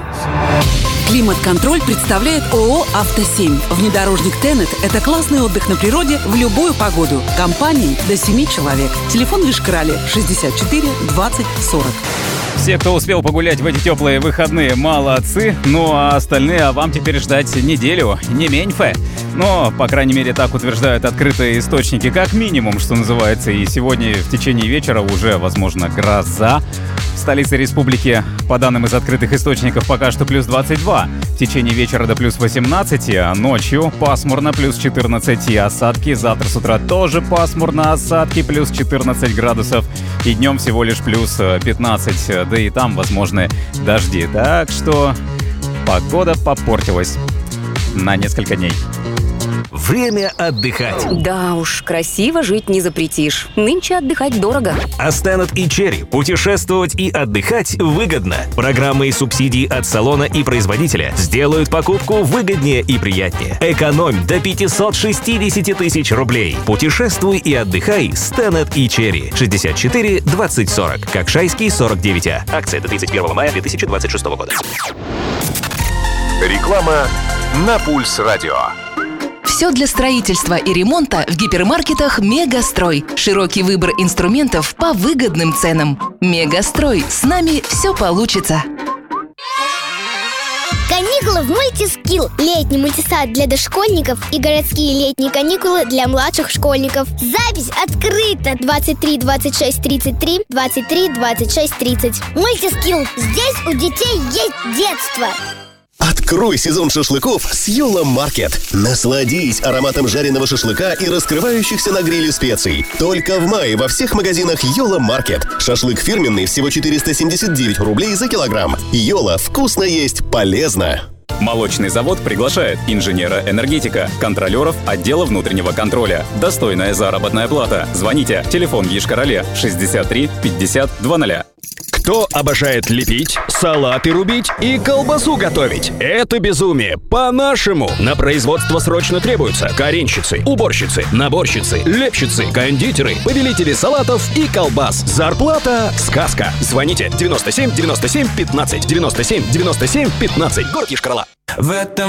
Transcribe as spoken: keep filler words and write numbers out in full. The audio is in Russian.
Климат-контроль представляет ООО «Авто-семь». Внедорожник Тенет – это классный отдых на природе в любую погоду. Компании до семи человек. Телефон в Ишкарале шестьдесят четыре двадцать сорок. Все, кто успел погулять в эти теплые выходные, молодцы. Ну а остальные, а вам теперь ждать неделю, не меньше. Но, по крайней мере, так утверждают открытые источники, как минимум, что называется. И сегодня в течение вечера уже, возможно, гроза. В столице республики, по данным из открытых источников, пока что плюс двадцать два. В течение вечера до плюс восемнадцать, а ночью пасмурно, плюс четырнадцать. И осадки. Завтра с утра тоже пасмурно, осадки, плюс четырнадцать градусов. И днем всего лишь плюс пятнадцать. Да и там возможны дожди. Так что погода попортилась на несколько дней. Время отдыхать. Да уж, красиво жить не запретишь. Нынче отдыхать дорого. А Stannard и Cherry путешествовать и отдыхать выгодно. Программы и субсидии от салона и производителя сделают покупку выгоднее и приятнее. Экономь до пятьсот шестьдесят тысяч рублей. Путешествуй и отдыхай с Stannard и Cherry. шестьдесят четыре двадцать сорок. Кокшайский сорок девять А. Акция до тридцать первого мая две тысячи двадцать шестого года. Реклама на Пульс Радио. Все для строительства и ремонта в гипермаркетах «Мегастрой». Широкий выбор инструментов по выгодным ценам. «Мегастрой». С нами все получится. Каникулы в Мультискилл. Летний мультисад для дошкольников и городские летние каникулы для младших школьников. Запись открыта. двадцать три двадцать шесть тридцать три, двадцать три двадцать шесть тридцать. Мультискилл. Здесь у детей есть детство. Открой сезон шашлыков с Йола Маркет. Насладись ароматом жареного шашлыка и раскрывающихся на гриле специй. Только в мае во всех магазинах Йола Маркет. Шашлык фирменный всего четыреста семьдесят девять рублей за килограмм. Йола, вкусно есть, полезно. Молочный завод приглашает инженера-энергетика, контролеров отдела внутреннего контроля. Достойная заработная плата. Звоните. Телефон в Ешкарале шестьдесят три пятьдесят двадцать. Кто обожает лепить, салаты рубить и колбасу готовить? Это безумие по-нашему. На производство срочно требуются каренщицы, уборщицы, наборщицы, лепщицы, кондитеры, повелители салатов и колбас. Зарплата — сказка. Звоните девяносто семь девяносто семь пятнадцать, девяносто семь девяносто семь пятнадцать. Город Ешкарала. В этом